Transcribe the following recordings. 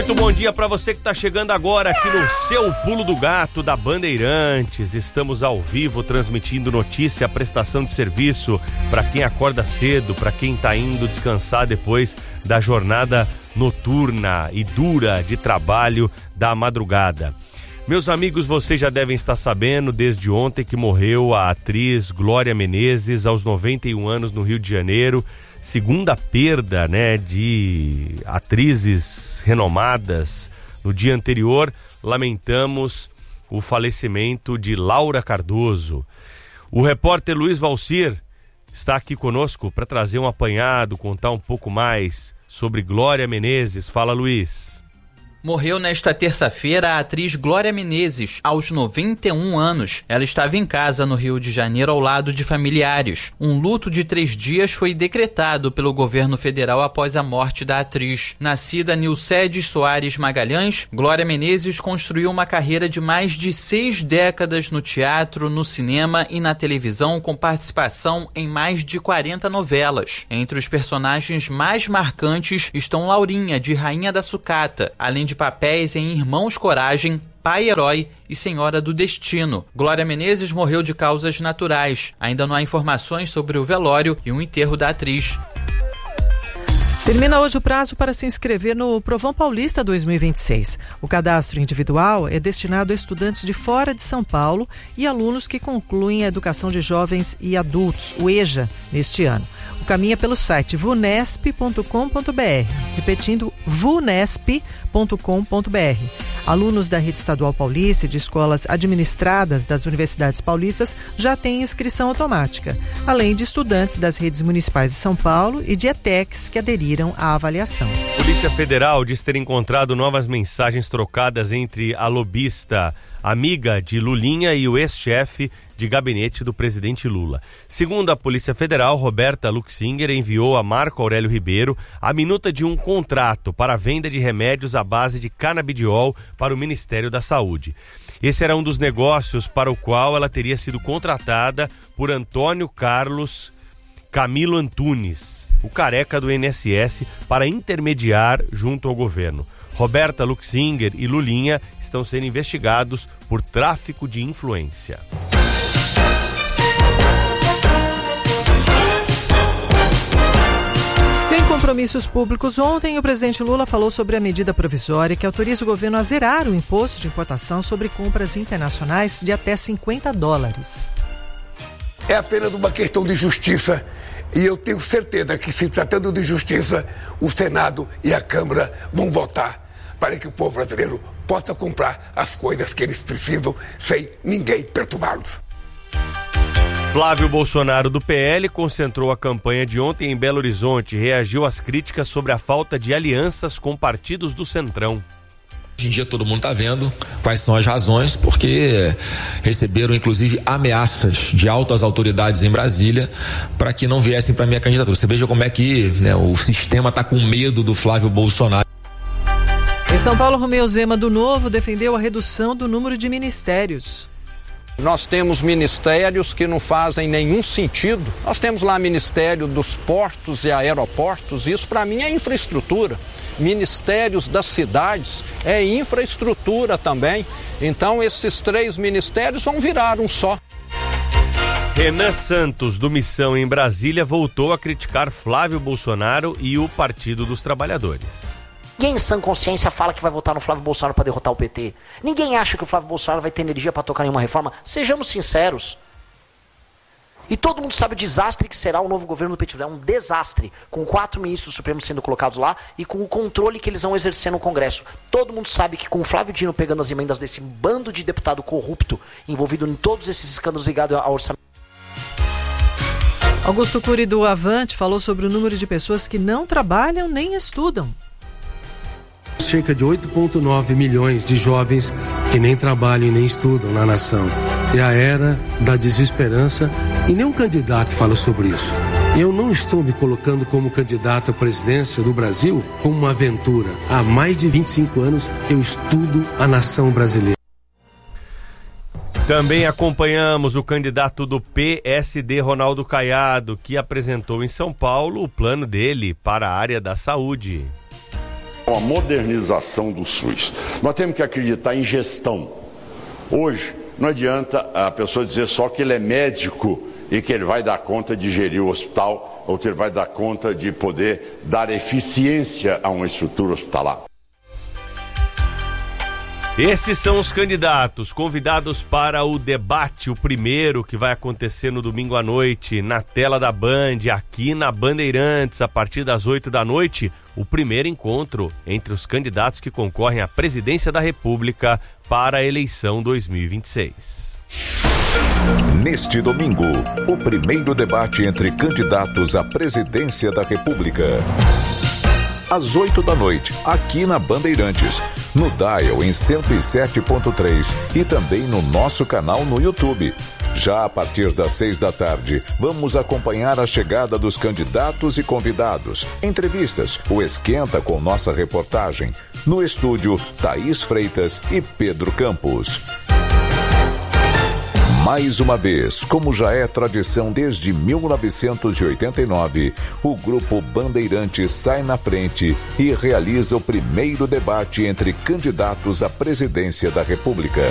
Muito bom dia para você que está chegando agora aqui no seu Pulo do Gato da Bandeirantes. Estamos ao vivo transmitindo notícia, prestação de serviço para quem acorda cedo, para quem está indo descansar depois da jornada noturna e dura de trabalho da madrugada. Meus amigos, vocês já devem estar sabendo desde ontem que morreu a atriz Glória Menezes aos 91 anos no Rio de Janeiro. Segunda perda, de atrizes renomadas. No dia anterior, lamentamos o falecimento de Laura Cardoso. O repórter Luiz Valcir está aqui conosco para trazer um apanhado, contar um pouco mais sobre Glória Menezes. Fala, Luiz. Morreu nesta terça-feira a atriz Glória Menezes, aos 91 anos. Ela estava em casa no Rio de Janeiro ao lado de familiares. Um luto de 3 dias foi decretado pelo governo federal após a morte da atriz. Nascida Nilcedes Soares Magalhães, Glória Menezes construiu uma carreira de mais de 6 décadas no teatro, no cinema e na televisão, com participação em mais de 40 novelas. Entre os personagens mais marcantes estão Laurinha, de Rainha da Sucata, além de papéis em Irmãos Coragem, Pai Herói e Senhora do Destino. Glória Menezes morreu de causas naturais. Ainda não há informações sobre o velório e o enterro da atriz. Termina hoje o prazo para se inscrever no Provão Paulista 2026. O cadastro individual é destinado a estudantes de fora de São Paulo e alunos que concluem a educação de jovens e adultos, o EJA, neste ano. O caminho é pelo site vunesp.com.br, repetindo, vunesp.com.br. Alunos da rede estadual paulista e de escolas administradas das universidades paulistas já têm inscrição automática, além de estudantes das redes municipais de São Paulo e de ETECs que aderiram à avaliação. Polícia Federal diz ter encontrado novas mensagens trocadas entre a lobista amiga de Lulinha e o ex-chefe de gabinete do presidente Lula. Segundo a Polícia Federal, Roberta Luxinger enviou a Marco Aurélio Ribeiro a minuta de um contrato para a venda de remédios à base de canabidiol para o Ministério da Saúde. Esse era um dos negócios para o qual ela teria sido contratada por Antônio Carlos Camilo Antunes, o careca do INSS, para intermediar junto ao governo. Roberta Luxinger e Lulinha estão sendo investigados por tráfico de influência. Sem compromissos públicos, ontem o presidente Lula falou sobre a medida provisória que autoriza o governo a zerar o imposto de importação sobre compras internacionais de até $50. É apenas uma questão de justiça e eu tenho certeza que, se tratando de justiça, o Senado e a Câmara vão votar para que o povo brasileiro possa comprar as coisas que eles precisam sem ninguém perturbá-los. Flávio Bolsonaro, do PL, concentrou a campanha de ontem em Belo Horizonte e reagiu às críticas sobre a falta de alianças com partidos do Centrão. Hoje em dia todo mundo está vendo quais são as razões, porque receberam inclusive ameaças de altas autoridades em Brasília para que não viessem para a minha candidatura. Você veja como é que o sistema está com medo do Flávio Bolsonaro. Em São Paulo, Romeu Zema, do Novo, defendeu a redução do número de ministérios. Nós temos ministérios que não fazem nenhum sentido. Nós temos lá Ministério dos Portos e Aeroportos, isso para mim é infraestrutura. Ministérios das cidades é infraestrutura também. Então esses 3 ministérios vão virar um só. Renan Santos, do Missão em Brasília, voltou a criticar Flávio Bolsonaro e o Partido dos Trabalhadores. Ninguém em sã consciência fala que vai votar no Flávio Bolsonaro para derrotar o PT. Ninguém acha que o Flávio Bolsonaro vai ter energia para tocar nenhuma reforma. Sejamos sinceros. E todo mundo sabe o desastre que será o novo governo do PT. É um desastre, com 4 ministros supremos sendo colocados lá e com o controle que eles vão exercer no Congresso. Todo mundo sabe que com o Flávio Dino pegando as emendas desse bando de deputado corrupto, envolvido em todos esses escândalos ligados ao orçamento. Augusto Cury, do Avante, falou sobre o número de pessoas que não trabalham nem estudam. Cerca de 8,9 milhões de jovens que nem trabalham e nem estudam na nação. É a era da desesperança e nenhum candidato fala sobre isso. Eu não estou me colocando como candidato à presidência do Brasil como uma aventura. Há mais de 25 anos eu estudo a nação brasileira. Também acompanhamos o candidato do PSD, Ronaldo Caiado, que apresentou em São Paulo o plano dele para a área da saúde. Uma modernização do SUS. Nós temos que acreditar em gestão. Hoje, não adianta a pessoa dizer só que ele é médico e que ele vai dar conta de gerir o hospital ou que ele vai dar conta de poder dar eficiência a uma estrutura hospitalar. Esses são os candidatos convidados para o debate, o primeiro que vai acontecer no domingo à noite, na tela da Band, aqui na Bandeirantes, a partir das 8 da noite, o primeiro encontro entre os candidatos que concorrem à presidência da República para a eleição 2026. Neste domingo, o primeiro debate entre candidatos à presidência da República. Às 8 da noite, aqui na Bandeirantes, no Dial em 107.3 e também no nosso canal no YouTube. Já a partir das 6 da tarde, vamos acompanhar a chegada dos candidatos e convidados, entrevistas, o Esquenta com nossa reportagem. No estúdio, Thaís Freitas e Pedro Campos. Mais uma vez, como já é tradição desde 1989, o Grupo Bandeirantes sai na frente e realiza o primeiro debate entre candidatos à presidência da República.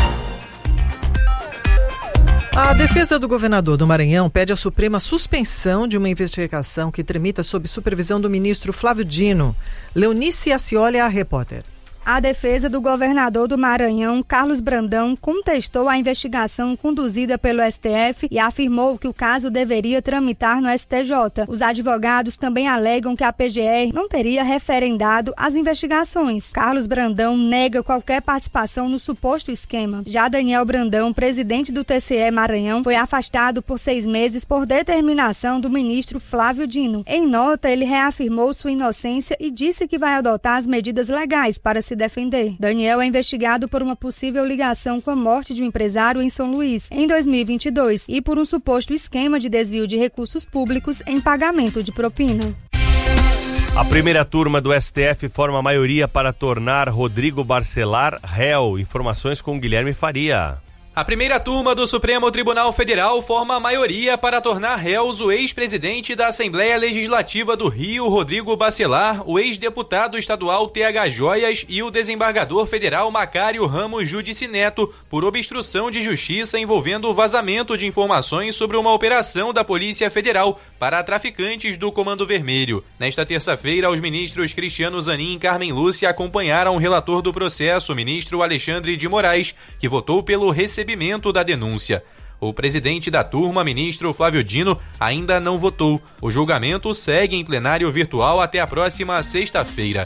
A defesa do governador do Maranhão pede à Suprema suspensão de uma investigação que tramita sob supervisão do ministro Flávio Dino. Leonice Ascioli é a repórter. A defesa do governador do Maranhão, Carlos Brandão, contestou a investigação conduzida pelo STF e afirmou que o caso deveria tramitar no STJ. Os advogados também alegam que a PGR não teria referendado as investigações. Carlos Brandão nega qualquer participação no suposto esquema. Já Daniel Brandão, presidente do TCE Maranhão, foi afastado por 6 meses por determinação do ministro Flávio Dino. Em nota, ele reafirmou sua inocência e disse que vai adotar as medidas legais para se defender. Daniel é investigado por uma possível ligação com a morte de um empresário em São Luís, em 2022, e por um suposto esquema de desvio de recursos públicos em pagamento de propina. A primeira turma do STF forma a maioria para tornar Rodrigo Barcelar réu. Informações com Guilherme Faria. A primeira turma do Supremo Tribunal Federal forma a maioria para tornar réus o ex-presidente da Assembleia Legislativa do Rio, Rodrigo Barcelar, o ex-deputado estadual TH Joias e o desembargador federal Macário Ramos Judici Neto por obstrução de justiça envolvendo o vazamento de informações sobre uma operação da Polícia Federal para traficantes do Comando Vermelho. Nesta terça-feira, os ministros Cristiano Zanin e Carmen Lúcia acompanharam o relator do processo, o ministro Alexandre de Moraes, que votou pelo recebimento da denúncia. O presidente da turma, ministro Flávio Dino, ainda não votou. O julgamento segue em plenário virtual até a próxima sexta-feira.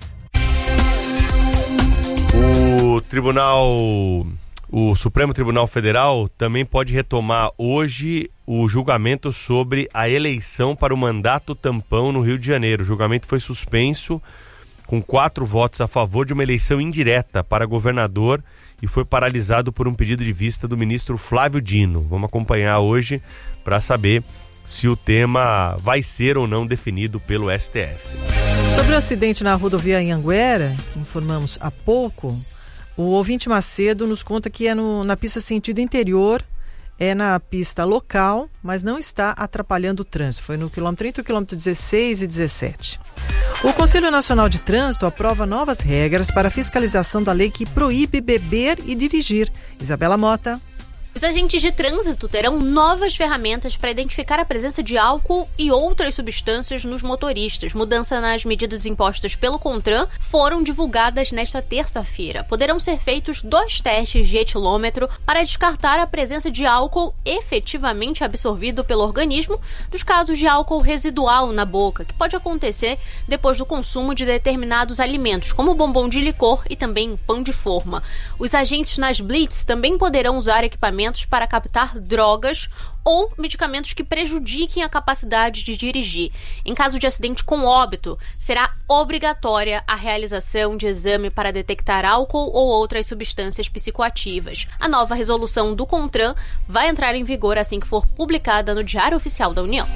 O Supremo Tribunal Federal também pode retomar hoje o julgamento sobre a eleição para o mandato tampão no Rio de Janeiro. O julgamento foi suspenso com 4 votos a favor de uma eleição indireta para governador e foi paralisado por um pedido de vista do ministro Flávio Dino. Vamos acompanhar hoje para saber se o tema vai ser ou não definido pelo STF. Sobre o acidente na rodovia Anhanguera, que informamos há pouco, o ouvinte Macedo nos conta que é na pista sentido interior, é na pista local, mas não está atrapalhando o trânsito. Foi no quilômetro entre o quilômetro 16 e 17. O Conselho Nacional de Trânsito aprova novas regras para a fiscalização da lei que proíbe beber e dirigir. Isabela Mota. Os agentes de trânsito terão novas ferramentas para identificar a presença de álcool e outras substâncias nos motoristas. Mudança nas medidas impostas pelo CONTRAN foram divulgadas nesta terça-feira. Poderão ser feitos 2 testes de etilômetro para descartar a presença de álcool efetivamente absorvido pelo organismo nos casos de álcool residual na boca, que pode acontecer depois do consumo de determinados alimentos, como bombom de licor e também pão de forma. Os agentes nas blitz também poderão usar equipamentos para captar drogas ou medicamentos que prejudiquem a capacidade de dirigir. Em caso de acidente com óbito, será obrigatória a realização de exame para detectar álcool ou outras substâncias psicoativas. A nova resolução do CONTRAN vai entrar em vigor assim que for publicada no Diário Oficial da União.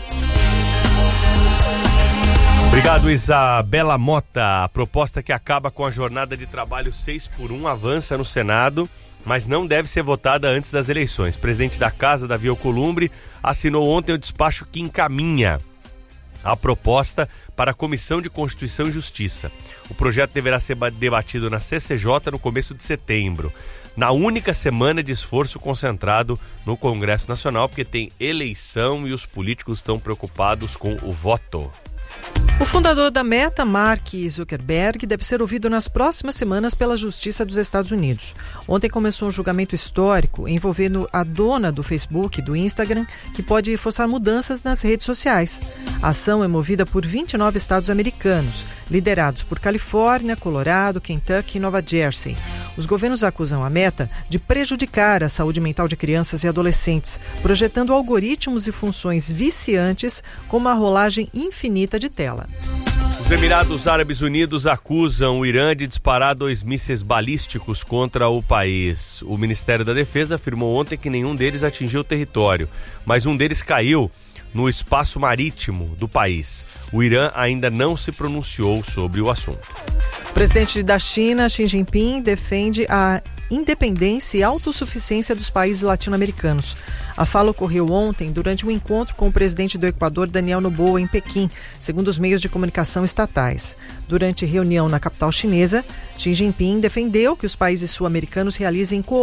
Obrigado, Isabela Mota. A proposta que acaba com a jornada de trabalho 6x1 avança no Senado, mas não deve ser votada antes das eleições. O presidente da Casa, Davi Alcolumbre, assinou ontem o despacho que encaminha a proposta para a Comissão de Constituição e Justiça. O projeto deverá ser debatido na CCJ no começo de setembro, na única semana de esforço concentrado no Congresso Nacional, porque tem eleição e os políticos estão preocupados com o voto. O fundador da Meta, Mark Zuckerberg, deve ser ouvido nas próximas semanas pela Justiça dos Estados Unidos. Ontem começou um julgamento histórico envolvendo a dona do Facebook e do Instagram, que pode forçar mudanças nas redes sociais. A ação é movida por 29 estados americanos, liderados por Califórnia, Colorado, Kentucky e Nova Jersey. Os governos acusam a Meta de prejudicar a saúde mental de crianças e adolescentes, projetando algoritmos e funções viciantes como a rolagem infinita de tela. Os Emirados Árabes Unidos acusam o Irã de disparar 2 mísseis balísticos contra o país. O Ministério da Defesa afirmou ontem que nenhum deles atingiu o território, mas um deles caiu no espaço marítimo do país. O Irã ainda não se pronunciou sobre o assunto. O presidente da China, Xi Jinping, defende a independência e autossuficiência dos países latino-americanos. A fala ocorreu ontem durante um encontro com o presidente do Equador, Daniel Noboa, em Pequim, segundo os meios de comunicação estatais. Durante reunião na capital chinesa, Xi Jinping defendeu que os países sul-americanos realizem